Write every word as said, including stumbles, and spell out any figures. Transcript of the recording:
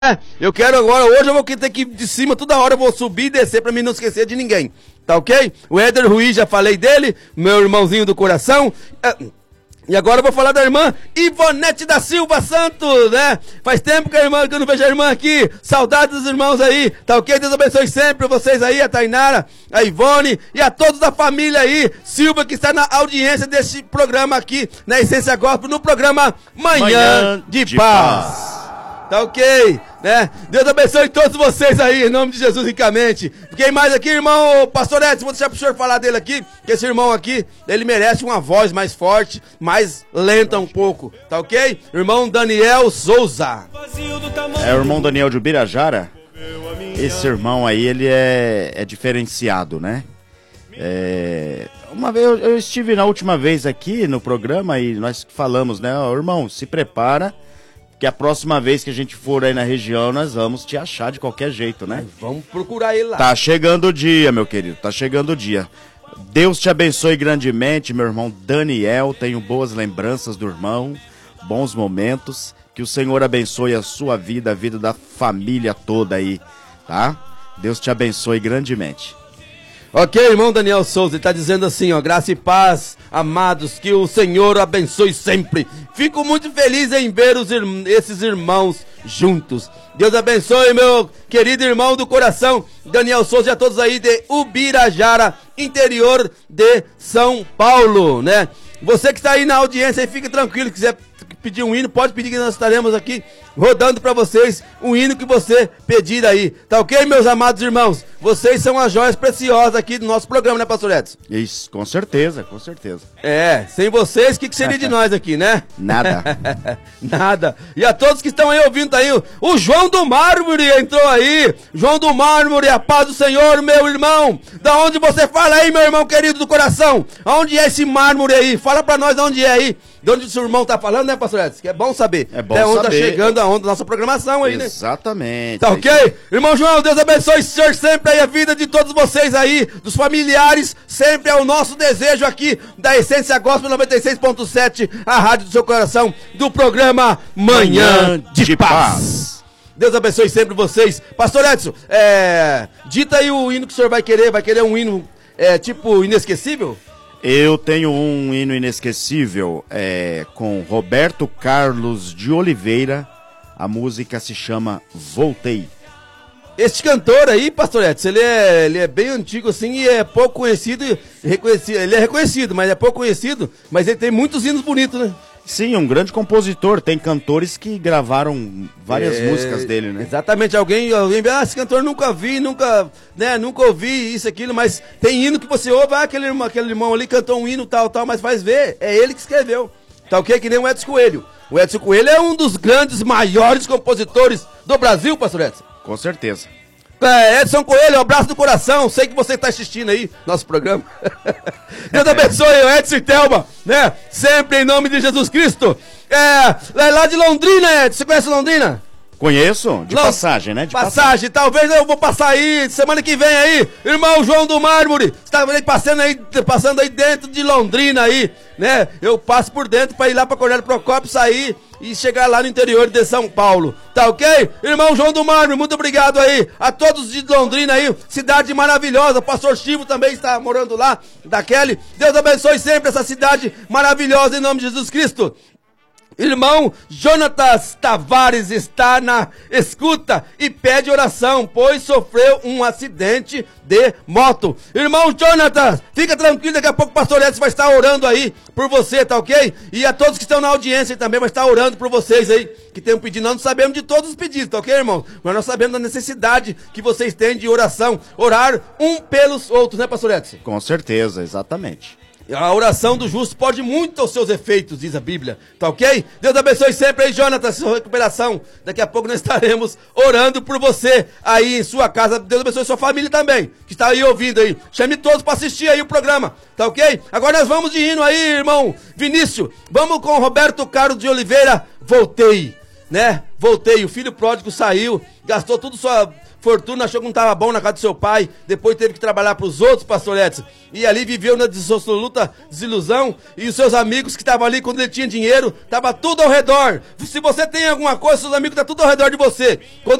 É, eu quero agora, hoje eu vou ter que ir de cima toda hora, eu vou subir e descer pra mim não esquecer de ninguém, tá ok? O Éder Ruiz, já falei dele, meu irmãozinho do coração. É, e agora eu vou falar da irmã Ivonete da Silva Santos, né? Faz tempo que, a irmã, que eu não vejo a irmã aqui, saudades dos irmãos aí, tá ok? Deus abençoe sempre vocês aí, a Tainara, a Ivone e a todos da família aí, Silva, que está na audiência desse programa aqui, na Essência Gospel, no programa Manhã, Manhã de, de Paz. Paz. Tá ok, né? Deus abençoe todos vocês aí, em nome de Jesus ricamente. Quem mais aqui, irmão Pastor Edson? Vou deixar pro senhor falar dele aqui, que esse irmão aqui, ele merece uma voz mais forte, mais lenta um pouco, tá ok? Irmão Daniel Souza. É o irmão Daniel de Ubirajara. Esse irmão aí, ele é, é diferenciado, né? É, uma vez, eu, eu estive na última vez aqui no programa e nós falamos, né? Ó, irmão, se prepara, que a próxima vez que a gente for aí na região, nós vamos te achar de qualquer jeito, né? Vamos procurar ele lá. Tá chegando o dia, meu querido, tá chegando o dia. Deus te abençoe grandemente, meu irmão Daniel. Tenho boas lembranças do irmão, bons momentos. Que o Senhor abençoe a sua vida, a vida da família toda aí, tá? Deus te abençoe grandemente. Ok, irmão Daniel Souza, ele tá dizendo assim, ó, graça e paz, amados, que o Senhor abençoe sempre. Fico muito feliz em ver os, esses irmãos juntos. Deus abençoe, meu querido irmão do coração, Daniel Souza, e a todos aí de Ubirajara, interior de São Paulo, né? Você que está aí na audiência, fique tranquilo, quiser pedir um hino, pode pedir que nós estaremos aqui rodando para vocês um hino que você pedir aí, tá ok, meus amados irmãos? Vocês são as joias preciosas aqui do nosso programa, né, Pastor Edson? Isso, com certeza, com certeza. É, sem vocês, o que, que seria de nós aqui, né? Nada. Nada. E a todos que estão aí ouvindo, tá aí, o, o João do Mármore entrou aí, João do Mármore, a paz do Senhor, meu irmão. Da onde você fala aí, meu irmão querido do coração? Aonde é esse mármore aí? Fala pra nós de onde é aí. De onde o seu irmão tá falando, né, Pastor Edson? Que é bom saber. É bom Até onde saber. tá chegando a onda da nossa programação aí, né? Exatamente. Tá ok? Irmão João, Deus abençoe o senhor sempre aí, a vida de todos vocês aí, dos familiares, sempre é o nosso desejo aqui da Essência Gospel noventa e seis ponto sete, a rádio do seu coração, do programa Manhã, Manhã de, de Paz. Paz. Deus abençoe sempre vocês. Pastor Edson, é, dita aí o hino que o senhor vai querer, vai querer um hino é, tipo inesquecível? Eu tenho um hino inesquecível é, com Roberto Carlos de Oliveira. A música se chama Voltei. Este cantor aí, Pastor Edson, ele é, ele é bem antigo assim e é pouco conhecido, reconhecido, ele é reconhecido, mas é pouco conhecido, mas ele tem muitos hinos bonitos, né? Sim, um grande compositor, tem cantores que gravaram várias é, músicas dele, né? Exatamente, alguém, alguém, ah, esse cantor nunca vi, nunca, né, nunca ouvi isso, aquilo, mas tem hino que você ouve, ah, aquele, aquele irmão ali cantou um hino tal, tal, mas faz ver, é ele que escreveu, tá ok? Que nem o Edson Coelho. O Edson Coelho é um dos grandes, maiores compositores do Brasil, Pastor Edson. Com certeza. É, Edson Coelho, um abraço do coração, sei que você está assistindo aí nosso programa. Deus abençoe o Edson e Thelma, né? Sempre em nome de Jesus Cristo. É, é lá de Londrina, Edson, você conhece Londrina? Conheço, de Não, passagem, né? De passagem, passagem, talvez eu vou passar aí, semana que vem aí, irmão João do Mármore, está passando aí, passando aí dentro de Londrina aí, né? Eu passo por dentro para ir lá para Cornélio Procópio, sair e chegar lá no interior de São Paulo, tá ok? Irmão João do Mármore, muito obrigado aí, a todos de Londrina aí, cidade maravilhosa, o pastor Chivo também está morando lá, da Kelly, Deus abençoe sempre essa cidade maravilhosa em nome de Jesus Cristo. Irmão Jonatas Tavares está na escuta e pede oração, pois sofreu um acidente de moto. Irmão Jonatas, fica tranquilo, daqui a pouco o pastor Edson vai estar orando aí por você, tá ok? E a todos que estão na audiência também vai estar orando por vocês aí, que tem um pedido. Nós não sabemos de todos os pedidos, tá ok, irmão? Mas nós sabemos da necessidade que vocês têm de oração, orar um pelos outros, né, pastor Edson? Com certeza, exatamente. A oração do justo pode muito aos seus efeitos, diz a Bíblia, tá ok? Deus abençoe sempre aí, Jonatas, sua recuperação. Daqui a pouco nós estaremos orando por você aí em sua casa. Deus abençoe sua família também, que está aí ouvindo aí. Chame todos para assistir aí o programa, tá ok? Agora nós vamos de hino aí, irmão Vinícius. Vamos com Roberto Carlos de Oliveira, Voltei, né? voltei. O filho pródigo saiu, gastou tudo sua fortuna, achou que não estava bom na casa do seu pai, depois teve que trabalhar para os outros, pastor Edson, e ali viveu na absoluta desilusão, e os seus amigos que estavam ali quando ele tinha dinheiro, estava tudo ao redor. Se você tem alguma coisa, seus amigos estão tudo ao redor de você. Quando